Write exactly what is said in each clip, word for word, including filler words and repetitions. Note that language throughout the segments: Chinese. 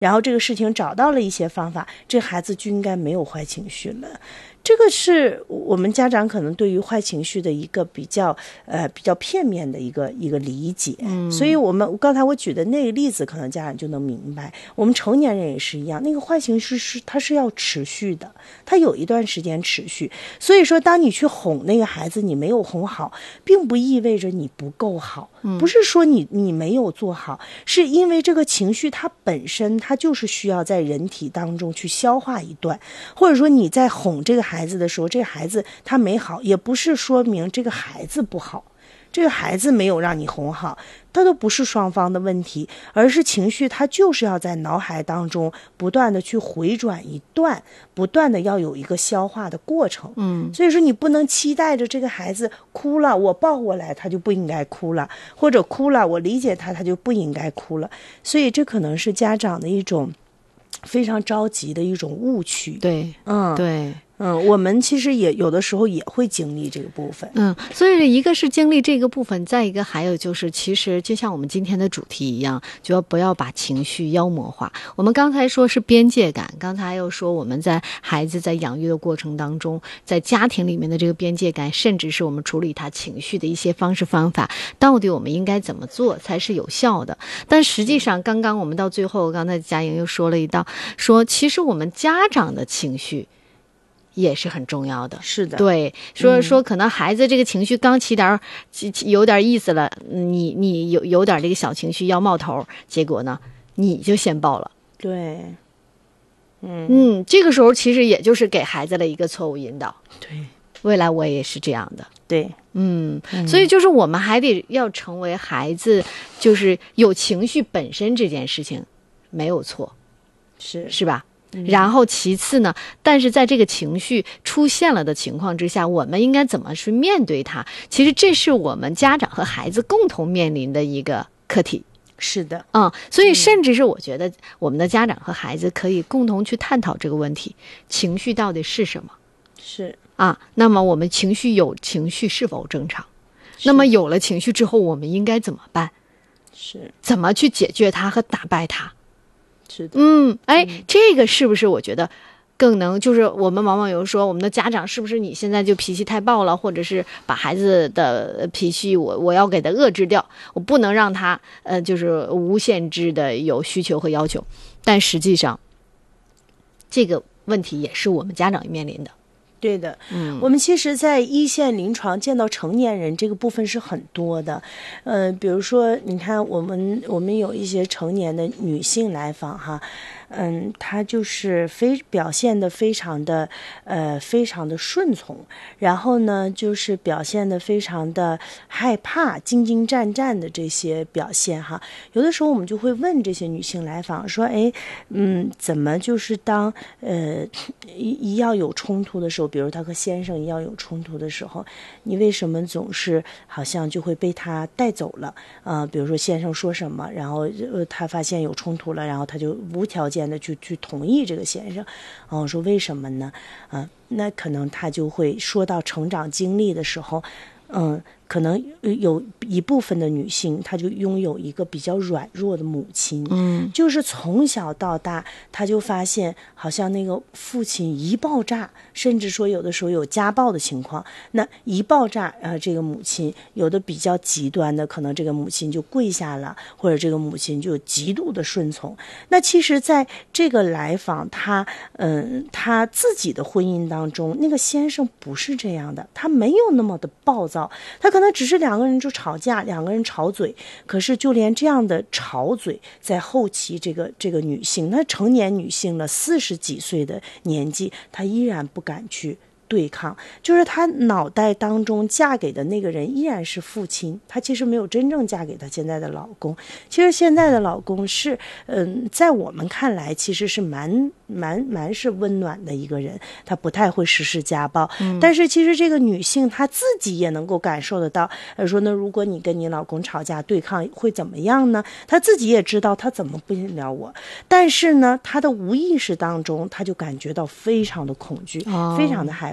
然后这个事情找到了一些方法，这孩子就应该没有坏情绪了。这个是我们家长可能对于坏情绪的一个比较呃比较片面的一个一个理解，嗯，所以我们刚才我举的那个例子，可能家长就能明白，我们成年人也是一样，那个坏情绪是它是要持续的，它有一段时间持续。所以说，当你去哄那个孩子，你没有哄好，并不意味着你不够好，不是说你你没有做好，是因为这个情绪它本身它就是需要在人体当中去消化一段，或者说你在哄这个孩子的时候，这个孩子他没好，也不是说明这个孩子不好，这个孩子没有让你哄好，它都不是双方的问题，而是情绪它就是要在脑海当中不断的去回转一段，不断的要有一个消化的过程。嗯，所以说你不能期待着这个孩子哭了我抱过来他就不应该哭了，或者哭了我理解他他就不应该哭了，所以这可能是家长的一种非常着急的一种误区。 对， 嗯， 对。 嗯，我们其实也有的时候也会经历这个部分。 嗯，所以一个是经历这个部分，再一个还有就是，其实就像我们今天的主题一样，就要不要把情绪妖魔化。我们刚才说是边界感，刚才又说我们在孩子在养育的过程当中，在家庭里面的这个边界感，甚至是我们处理他情绪的一些方式方法，到底我们应该怎么做才是有效的？但实际上，刚刚我们到最后，刚才佳莹又说了一道，说其实我们家长的情绪也是很重要的。 是的， 对，说说可能孩子这个情绪刚起点有点意思了，你你有有点这个小情绪要冒头，结果呢你就先爆了。 对，嗯嗯，这个时候其实也就是给孩子的一个错误引导。 对， 未来我也是这样的。 对， 嗯，所以就是我们还得要成为孩子，就是有情绪本身这件事情没有错， 是是吧？然后其次呢，但是在这个情绪出现了的情况之下，我们应该怎么去面对它？其实这是我们家长和孩子共同面临的一个课题。 是的， 嗯，所以甚至是我觉得我们的家长和孩子可以共同去探讨这个问题：情绪到底是什么？ 是啊，那么我们情绪有情绪是否正常？那么有了情绪之后，我们应该怎么办？ 是怎么去解决它和打败它？ 是的， 嗯，哎，这个是不是我觉得更能，就是我们往往有说，我们的家长是不是你现在就脾气太暴了，或者是把孩子的脾气我我要给他遏制掉，我不能让他呃就是无限制的有需求和要求，但实际上这个问题也是我们家长面临的。 对的， 嗯， 我们其实在一线临床见到成年人这个部分是很多的，呃，比如说你看我们我们有一些成年的女性来访哈，嗯，她就是非表现的非常的呃非常的顺从，然后呢就是表现的非常的害怕、惊惊战战的这些表现哈。有的时候我们就会问这些女性来访说，哎，嗯，怎么就是当呃一一要有冲突的时候，比如他和先生一要有冲突的时候，你为什么总是好像就会被他带走了？呃，比如说先生说什么，然后呃他发现有冲突了，然后他就无条件的去去同意这个先生。然后我说为什么呢？啊、呃，那可能他就会说到成长经历的时候，嗯、呃。可能有一部分的女性，她就拥有一个比较软弱的母亲，嗯，就是从小到大，她就发现好像那个父亲一爆炸，甚至说有的时候有家暴的情况，那一爆炸，呃，这个母亲有的比较极端的，可能这个母亲就跪下了，或者这个母亲就极度的顺从。那其实，在这个来访，他，嗯，他自己的婚姻当中，那个先生不是这样的，他没有那么的暴躁，他可能。那只是两个人就吵架，两个人吵嘴，可是就连这样的吵嘴，在后期这个这个女性，那成年女性了，四十几岁的年纪，她依然不敢去对抗，就是她脑袋当中嫁给的那个人依然是父亲，她其实没有真正嫁给她现在的老公。其实现在的老公是，嗯，在我们看来其实是蛮蛮蛮是温暖的一个人，他不太会实施家暴，嗯，但是其实这个女性她自己也能够感受得到，呃，说那如果你跟你老公吵架对抗会怎么样呢？她自己也知道她怎么不了我，但是呢，她的无意识当中，她就感觉到非常的恐惧，哦，非常的害怕。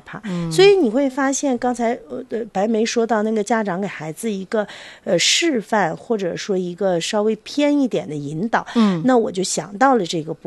怕。嗯，所以你会发现，刚才呃白梅说到那个家长给孩子一个呃示范，或者说一个稍微偏一点的引导，嗯，那我就想到了这个部